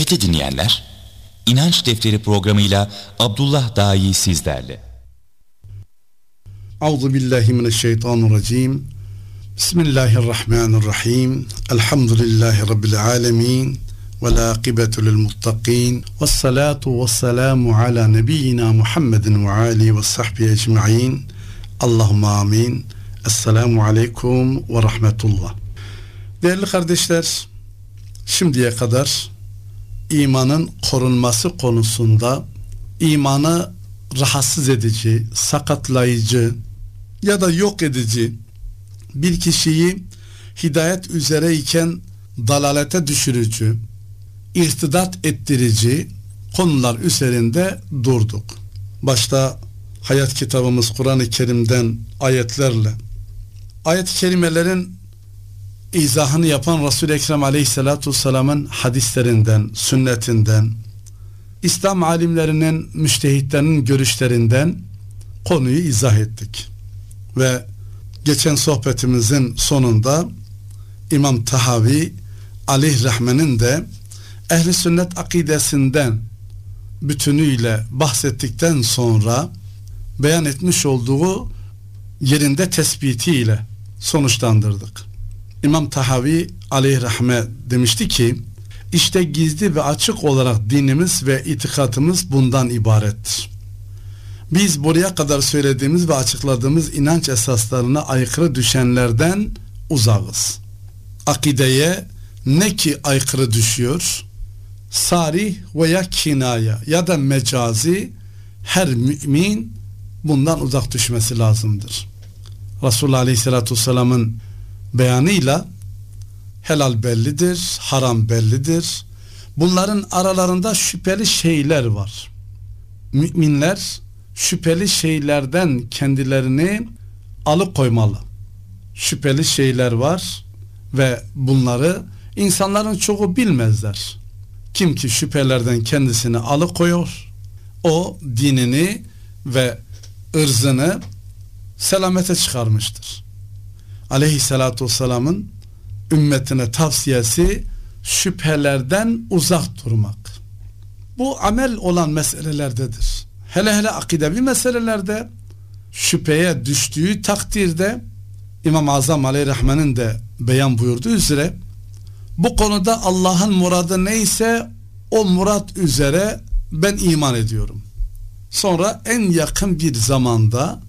Kıymetli dinleyenler, İnanç Defteri programıyla Abdullah Dai sizlerle. Euzubillahimineşşeytanirracim. Bismillahirrahmanirrahim. Elhamdülillahi Rabbil alemin. Ve la akibetu lil muttaqin. Ve salatu ve selamu ala nebiyyina Muhammedin ve alihi ve sahbihi ecma'in. Allahümme amin. Esselamu aleyküm ve rahmetullah. Değerli kardeşler, şimdiye kadar imanın korunması konusunda imanı rahatsız edici, sakatlayıcı ya da yok edici, bir kişiyi hidayet üzereyken dalalete düşürücü, irtidat ettirici konular üzerinde durduk. Başta hayat kitabımız Kur'an-ı Kerim'den ayetlerle, ayet-i kerimelerin izahını yapan Resul-i Ekrem Aleyhisselatü Vesselam'ın hadislerinden, sünnetinden, İslam alimlerinin, müçtehitlerinin görüşlerinden konuyu izah ettik. Ve geçen sohbetimizin sonunda İmam Tahavi aleyhirrahmenin de ehl-i sünnet akidesinden bütünüyle bahsettikten sonra beyan etmiş olduğu yerinde tespitiyle sonuçlandırdık. İmam Tahavi aleyhirrahme demişti ki, işte gizli ve açık olarak dinimiz ve itikadımız bundan ibarettir. Biz buraya kadar söylediğimiz ve açıkladığımız inanç esaslarına aykırı düşenlerden uzağız. Akideye ne ki aykırı düşüyor, sarih veya kinaya ya da mecazi, her mümin bundan uzak düşmesi lazımdır. Resulullah Aleyhisselatü Vesselam'ın beyanıyla helal bellidir, haram bellidir. Bunların aralarında şüpheli şeyler var. Müminler şüpheli şeylerden kendilerini alıkoymalı. Şüpheli şeyler var ve bunları insanların çoğu bilmezler. Kim ki şüphelerden kendisini alıkoyuyor, o dinini ve ırzını selamete çıkarmıştır. Aleyhissalatü vesselamın ümmetine tavsiyesi şüphelerden uzak durmak. Bu amel olan meselelerdedir. Hele hele akidevi meselelerde şüpheye düştüğü takdirde İmam-ı Azam aleyhirrahmenin de beyan buyurduğu üzere bu konuda Allah'ın muradı neyse o murat üzere ben iman ediyorum. Sonra en yakın bir zamanda